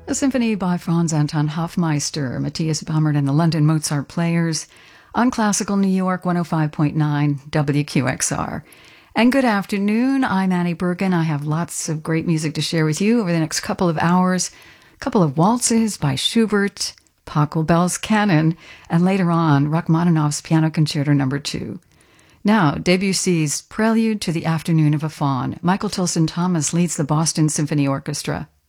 A symphony by Franz Anton Hofmeister, Matthias Baumert and the London Mozart Players on Classical New York 105.9 WQXR. And good afternoon, I'm Annie Bergen. I have lots of great music to share with you over the next couple of hours. A couple of waltzes by Schubert, Pachelbel's Canon, and later on, Rachmaninoff's Piano Concerto No. 2. Now, Debussy's Prelude to the Afternoon of a Faun. Michael Tilson Thomas leads the Boston Symphony Orchestra.